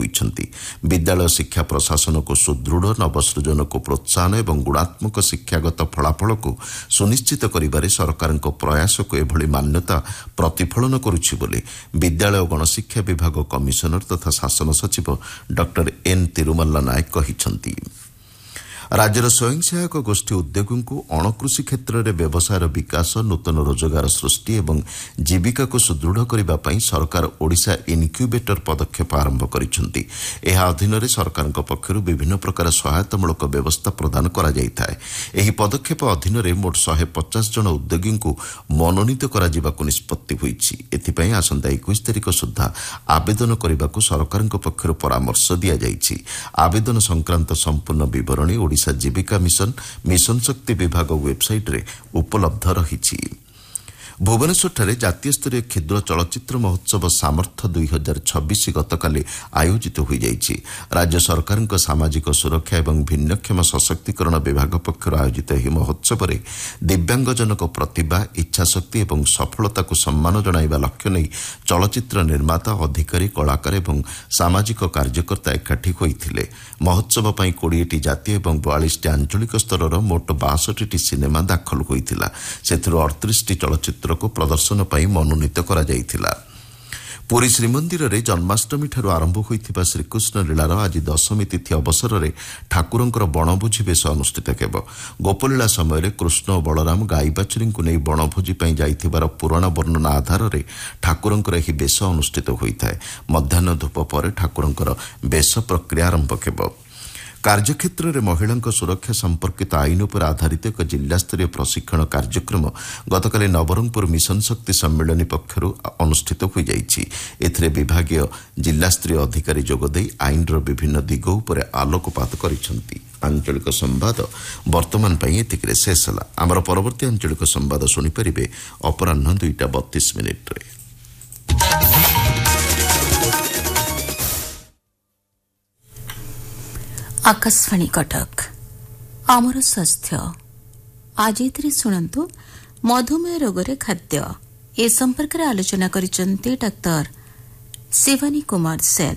ହୋଇଛନ୍ତି। ବିଦ୍ୟାଳୟ ଶିକ୍ଷା ପ୍ରଶାସନକୁ ସୁଦୃଢ଼, ନବସୃଜନକୁ ପ୍ରୋତ୍ସାହନ ଏବଂ ଗୁଣାତ୍ମକ ଶିକ୍ଷାଗତ ଫଳାଫଳକୁ ସୁନିଶ୍ଚିତ କରିବାରେ ସରକାରଙ୍କ ପ୍ରୟାସକୁ ଏଭଳି ମାନ୍ୟତା ପ୍ରତିଫଳନ କରୁଛି ବୋଲି ବିଦ୍ୟାଳୟ ଓ ଗଣଶିକ୍ଷା ବିଭାଗ କମିଶନର ତଥା ଶାସନ ସଚିବ ଡକ୍ଟର ଏନ୍ ତିରୁମଲ୍ଲା ନାୟକ କହିଛନ୍ତି। ରାଜ୍ୟର ସ୍ୱୟଂସହାୟକ ଗୋଷ୍ଠୀ ଉଦ୍ୟୋଗୀଙ୍କୁ ଅଣକୃଷି କ୍ଷେତ୍ରରେ ବ୍ୟବସାୟର ବିକାଶ, ନୂତନ ରୋଜଗାର ସୃଷ୍ଟି ଏବଂ ଜୀବିକାକୁ ସୁଦୃଢ଼ କରିବା ପାଇଁ ସରକାର ଓଡ଼ିଶା ଇନ୍କ୍ୟୁବେଟର ପଦକ୍ଷେପ ଆରମ୍ଭ କରିଛନ୍ତି। ଏହା ଅଧୀନରେ ସରକାରଙ୍କ ପକ୍ଷରୁ ବିଭିନ୍ନ ପ୍ରକାର ସହାୟତାମୂଳକ ବ୍ୟବସ୍ଥା ପ୍ରଦାନ କରାଯାଇଥାଏ। ଏହି ପଦକ୍ଷେପ ଅଧୀନରେ ମୋଟ 150 ଜଣ ଉଦ୍ୟୋଗୀଙ୍କୁ ମନୋନୀତ କରାଯିବାକୁ ନିଷ୍ପତ୍ତି ହୋଇଛି। ଏଥିପାଇଁ ଆସନ୍ତା 21 ତାରିଖ ସୁଦ୍ଧା ଆବେଦନ କରିବାକୁ ସରକାରଙ୍କ ପକ୍ଷରୁ ପରାମର୍ଶ ଦିଆଯାଇଛି। ଆବେଦନ ସଂକ୍ରାନ୍ତ ସମ୍ପୂର୍ଣ୍ଣ ବିବରଣୀ ଓଡ଼ିଶା ଜୀବିକା ମିଶନ ଶକ୍ତି ବିଭାଗ ୱେବସାଇଟ୍ରେ ଉପଲବ୍ଧ ରହିଛି। ଭୁବନେଶ୍ୱରଠାରେ ଜାତୀୟସ୍ତରୀୟ କ୍ଷୁଦ୍ର ଚଳଚ୍ଚିତ୍ର ମହୋତ୍ସବ ସାମର୍ଥ୍ୟ 2026 ଗତକାଲି ଆୟୋଜିତ ହୋଇଯାଇଛି। ରାଜ୍ୟ ସରକାରଙ୍କ ସାମାଜିକ ସୁରକ୍ଷା ଏବଂ ଭିନ୍ନକ୍ଷମ ସଶକ୍ତିକରଣ ବିଭାଗ ପକ୍ଷରୁ ଆୟୋଜିତ ଏହି ମହୋତ୍ସବରେ ଦିବ୍ୟାଙ୍ଗଜନକ ପ୍ରତିଭା, ଇଚ୍ଛାଶକ୍ତି ଏବଂ ସଫଳତାକୁ ସମ୍ମାନ ଜଣାଇବା ଲକ୍ଷ୍ୟ ନେଇ ଚଳଚ୍ଚିତ୍ର ନିର୍ମାତା, ଅଧିକାରୀ, କଳାକାର ଏବଂ ସାମାଜିକ କାର୍ଯ୍ୟକର୍ତ୍ତା ଏକାଠି ହୋଇଥିଲେ। ମହୋତ୍ସବ ପାଇଁ 20ଟି ଜାତୀୟ ଏବଂ 42ଟି ଆଞ୍ଚଳିକ ସ୍ତରର ମୋଟ 62ଟି ସିନେମା ଦାଖଲ ହୋଇଥିଲା। ସେଥିରୁ 38ଟି ଚଳଚ୍ଚିତ୍ର ପ୍ରଦର୍ଶନ ପାଇଁ ମନୋନୀତ କରାଯାଇଥିଲା। ପୁରୀ ଶ୍ରୀମନ୍ଦିରରେ ଜନ୍ମାଷ୍ଟମୀଠାରୁ ଆରମ୍ଭ ହୋଇଥିବା ଶ୍ରୀକୃଷ୍ଣ ଲୀଳାର ଆଜି ଦଶମୀ ତିଥି ଅବସରରେ ଠାକୁରଙ୍କର ବଣଭୋଜି ବେଶ ଅନୁଷ୍ଠିତ ହେବ। ଗୋପଲୀଳା ସମୟରେ କୃଷ୍ଣ ଓ ବଳରାମ ଗାଈ ବାଛୁରୀଙ୍କୁ ନେଇ ବଣଭୋଜି ପାଇଁ ଯାଇଥିବାର ପୁରାଣ ବର୍ଣ୍ଣନା ଆଧାରରେ ଠାକୁରଙ୍କର ଏହି ବେଶ ଅନୁଷ୍ଠିତ ହୋଇଥାଏ। ମଧ୍ୟାହ୍ନ ଧୂପ ପରେ ଠାକୁରଙ୍କର ବେଶ ପ୍ରକ୍ରିୟା ଆରମ୍ଭ ହେବ। କାର୍ଯ୍ୟକ୍ଷେତ୍ରରେ ମହିଳାଙ୍କ ସୁରକ୍ଷା ସମ୍ପର୍କିତ ଆଇନ ଉପରେ ଆଧାରିତ ଏକ ଜିଲ୍ଲାସ୍ତରୀୟ ପ୍ରଶିକ୍ଷଣ କାର୍ଯ୍ୟକ୍ରମ ଗତକାଲି ନବରଙ୍ଗପୁର ମିଶନ ଶକ୍ତି ସମ୍ମିଳନୀ ପକ୍ଷରୁ ଅନୁଷ୍ଠିତ ହୋଇଯାଇଛି। ଏଥିରେ ବିଭାଗୀୟ ଜିଲ୍ଲାସ୍ତରୀୟ ଅଧିକାରୀ ଯୋଗଦେଇ ଆଇନର ବିଭିନ୍ନ ଦିଗ ଉପରେ ଆଲୋକପାତ କରିଛନ୍ତି। ଆଞ୍ଚଳିକ ସମ୍ବାଦ ବର୍ତ୍ତମାନ ପାଇଁ ଏତିକିରେ ଶେଷ ହେଲା। ଆମର ପରବର୍ତ୍ତୀ ଆଞ୍ଚଳିକ ସମ୍ବାଦ ଶୁଣିପାରିବେ ଅପରାହ୍ନ 2:32 आकाशवाणी कटक आमर स्वास्थ्य आज शुणु मधुमेह रोगरे खाद्य ए संपर्क में आलोचना करिसेंती डाक्टर शिवानी कुमार सेन।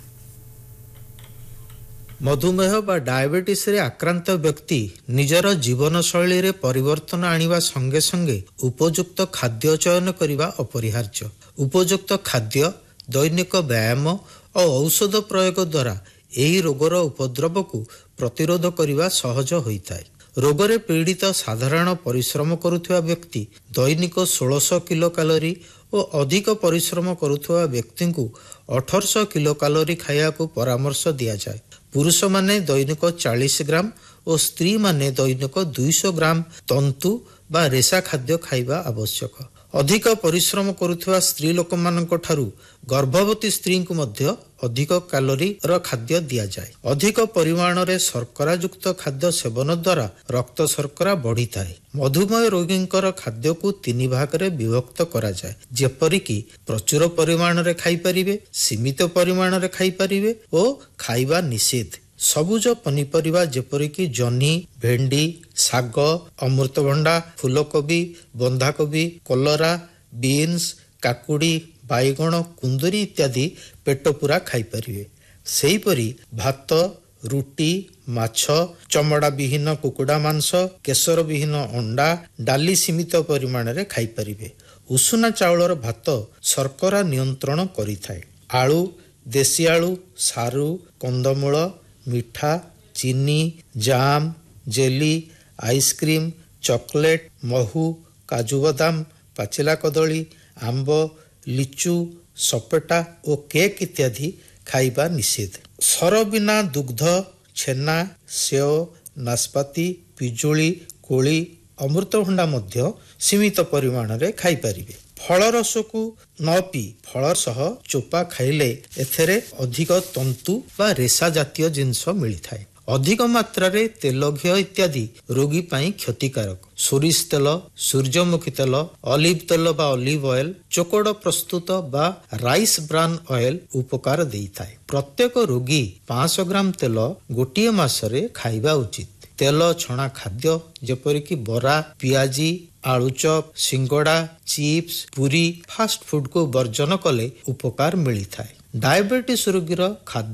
मधुमेह बा डायबिटीज रे आक्रांत व्यक्ति निजर जीवनशैली रे परिवर्तन आनिबा संगे संगे उपयुक्त खाद्य चयन करिबा अपरिहार्य। उपयुक्त खाद्य, दैनिक व्यायाम और औषध प्रयोग द्वारा ଏହି ରୋଗର ଉପଦ୍ରବକୁ ପ୍ରତିରୋଧ କରିବା ସହଜ ହୋଇଥାଏ। ରୋଗରେ ପୀଡ଼ିତ ସାଧାରଣ ପରିଶ୍ରମ କରୁଥିବା ବ୍ୟକ୍ତି ଦୈନିକ 1600 କିଲୋ କ୍ୟାଲୋରି ଓ ଅଧିକ ପରିଶ୍ରମ କରୁଥିବା ବ୍ୟକ୍ତିଙ୍କୁ 1800 କିଲୋ କ୍ୟାଲୋରି ଖାଇବାକୁ ପରାମର୍ଶ ଦିଆଯାଏ। ପୁରୁଷମାନେ ଦୈନିକ 40 ଗ୍ରାମ ଓ ସ୍ତ୍ରୀମାନେ ଦୈନିକ 200 ଗ୍ରାମ ତନ୍ତୁ ବା ରେଶା ଖାଦ୍ୟ ଖାଇବା ଆବଶ୍ୟକ। ଅଧିକ ପରିଶ୍ରମ କରୁଥିବା ସ୍ତ୍ରୀ ଲୋକମାନଙ୍କ ଠାରୁ ଗର୍ଭବତୀ ସ୍ତ୍ରୀଙ୍କୁ ମଧ୍ୟ ଅଧିକ କ୍ୟାଲୋରିର ଖାଦ୍ୟ ଦିଆଯାଏ। ଅଧିକ ପରିମାଣରେ ଶର୍କରା ଯୁକ୍ତ ଖାଦ୍ୟ ସେବନ ଦ୍ୱାରା ରକ୍ତ ଶର୍କରା ବଢ଼ିଥାଏ। ମଧୁମେହ ରୋଗୀଙ୍କର ଖାଦ୍ୟକୁ 3 ଭାଗରେ ବିଭକ୍ତ କରାଯାଏ, ଯେପରିକି ପ୍ରଚୁର ପରିମାଣରେ ଖାଇପାରିବେ, ସୀମିତ ପରିମାଣରେ ଖାଇପାରିବେ ଓ ଖାଇବା ନିଷେଧ। ସବୁଜ ପନିପରିବା ଯେପରିକି ଜହ୍ନି, ଭେଣ୍ଡି, ଶାଗ, ଅମୃତଭଣ୍ଡା, ଫୁଲକୋବି, ବନ୍ଧାକୋବି, କଲରା, ବିନ୍ସ, କାକୁଡ଼ି, ବାଇଗଣ, କୁନ୍ଦୁରି ଇତ୍ୟାଦି ପେଟ ପୂରା ଖାଇପାରିବେ। ସେହିପରି ଭାତ, ରୁଟି, ମାଛ, ଚମଡ଼ା ବିହୀନ କୁକୁଡ଼ା ମାଂସ, କେଶର ବିହୀନ ଅଣ୍ଡା, ଡାଲି ସୀମିତ ପରିମାଣରେ ଖାଇପାରିବେ। ଉଷୁନା ଚାଉଳର ଭାତ ଶର୍କରା ନିୟନ୍ତ୍ରଣ କରିଥାଏ। ଆଳୁ, ଦେଶୀ ଆଳୁ, ସାରୁ, କନ୍ଦମୂଳ, ମିଠା, ଚିନି, ଜାମ୍, ଜେଲି, ଆଇସ୍କ୍ରିମ, ଚକୋଲେଟ, ମହୁ, କାଜୁ ବାଦାମ, ପାଚିଲା କଦଳୀ, ଆମ୍ବ, ଲିଚୁ, ସପେଟା ଓ କେକ୍ ଇତ୍ୟାଦି ଖାଇବା ନିଷେଧ। ସର ବିନା ଦୁଗ୍ଧ, ଛେନା, ସେଓ, ନାସପାତି, ପିଜୁଳି, କୋଳି, ଅମୃତଭଣ୍ଡା ମଧ୍ୟ ସୀମିତ ପରିମାଣରେ ଖାଇପାରିବେ। ଫଳ ରସକୁ ନ ପିଇ ଫଳ ସହ ଚୋପା ଖାଇଲେ ଏଥିରେ ଅଧିକ ତନ୍ତୁ ବା ରେଶା ଜାତୀୟ ଜିନିଷ ମିଳିଥାଏ। ଅଧିକ ମାତ୍ରାରେ ତେଲ, ଘିଅ ଇତ୍ୟାଦି ରୋଗୀ ପାଇଁ କ୍ଷତିକାରକ। ସୋରିଷ ତେଲ, ସୂର୍ଯ୍ୟମୁଖୀ ତେଲ, ଅଲିଭ ତେଲ ବା ଅଲିଭ ଅଏଲ, ଚୋକଡ଼ ପ୍ରସ୍ତୁତ ବା ରାଇସ୍ ବ୍ରାନ୍ ଅଏଲ ଉପକାର ଦେଇଥାଏ। ପ୍ରତ୍ୟେକ ରୋଗୀ 500 ଗ୍ରାମ ତେଲ ଗୋଟିଏ ମାସରେ ଖାଇବା ଉଚିତ। ତେଲ ଛଣା ଖାଦ୍ୟ ଯେପରିକି ବରା, ପିଆଜି, ଆଳୁଚପ, ସିଙ୍ଗଡ଼ା, ଚିପ୍ସ, ପୁରୀ, ଫାଷ୍ଟ ଫୁଡକୁ ବର୍ଜନ କଲେ ଉପକାର ମିଳିଥାଏ। ଡାଇବେଟିସ୍ ରୋଗୀର ଖାଦ୍ୟ